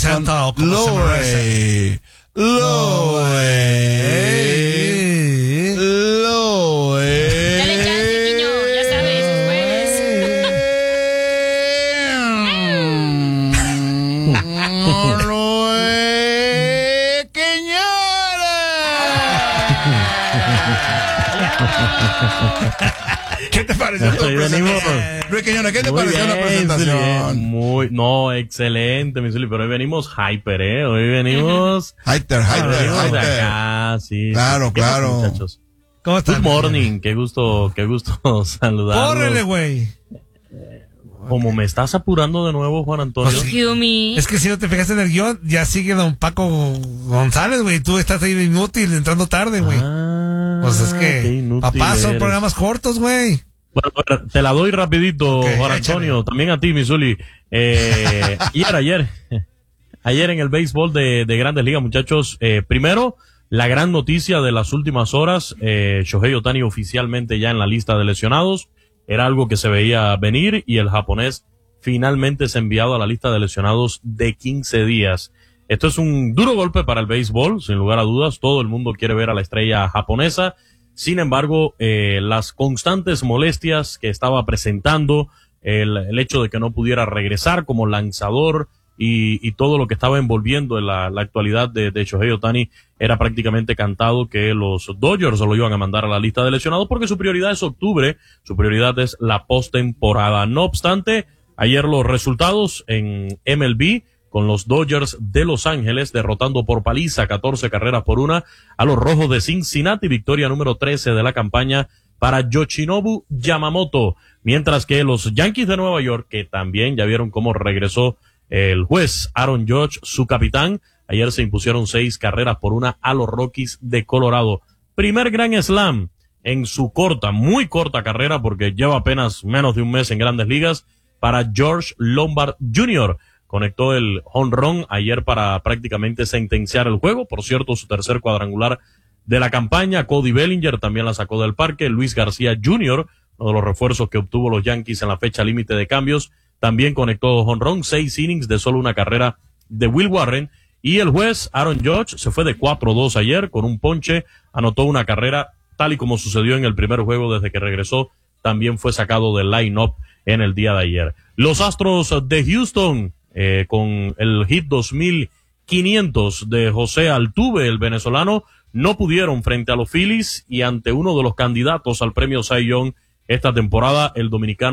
canción Loe. Dale chance, Quiño, ya sabes, ¿Qué te pareció tu presentación? Luis Quiñones, ¿qué te pareció la presentación? No, excelente, mi Zuli, pero hoy venimos hyper, hoy venimos hyper. Acá, sí. Claro. Muchachos. ¿Cómo están? Good morning, qué gusto saludarlos. Córrele, güey. Como me estás apurando de nuevo, Juan Antonio. Es que si no te fijaste en el guión, ya sigue don Paco González, güey. Tú estás ahí inútil, entrando tarde, güey. Pues es que, papá, son programas cortos, güey. Bueno, te la doy rapidito, Juan Antonio. Échale. También a ti, mi Zuli. Ayer en el béisbol de Grandes Ligas, muchachos, primero, la gran noticia de las últimas horas, Shohei Ohtani oficialmente ya en la lista de lesionados. Era algo que se veía venir y el japonés finalmente es enviado a la lista de lesionados de 15 días. Esto es un duro golpe para el béisbol, sin lugar a dudas. Todo el mundo quiere ver a la estrella japonesa. Sin embargo, las constantes molestias que estaba presentando, el hecho de que no pudiera regresar como lanzador y todo lo que estaba envolviendo en la actualidad de Shohei Ohtani, era prácticamente cantado que los Dodgers lo iban a mandar a la lista de lesionados porque su prioridad es octubre, su prioridad es la postemporada. No obstante, ayer los resultados en MLB, con los Dodgers de Los Ángeles derrotando por paliza 14-1 a los Rojos de Cincinnati, victoria número 13 de la campaña para Yoshinobu Yamamoto, mientras que los Yankees de Nueva York, que también ya vieron cómo regresó el juez Aaron Judge, su capitán, ayer se impusieron 6-1 a los Rockies de Colorado. Primer Grand Slam en su muy corta carrera, porque lleva apenas menos de un mes en Grandes Ligas, para George Lombard Jr., conectó el home run ayer para prácticamente sentenciar el juego. Por cierto, su tercer cuadrangular de la campaña. Cody Bellinger también la sacó del parque. Luis García Jr., uno de los refuerzos que obtuvo los Yankees en la fecha límite de cambios, también conectó home run, 6 innings de solo una carrera de Will Warren. Y el juez Aaron Judge se fue de 4-2 ayer con un ponche, anotó una carrera, tal y como sucedió en el primer juego desde que regresó, también fue sacado del line-up en el día de ayer. Los Astros de Houston, con el hit 2500 de José Altuve, el venezolano, no pudieron frente a los Phillies y ante uno de los candidatos al premio Cy Young esta temporada, el dominicano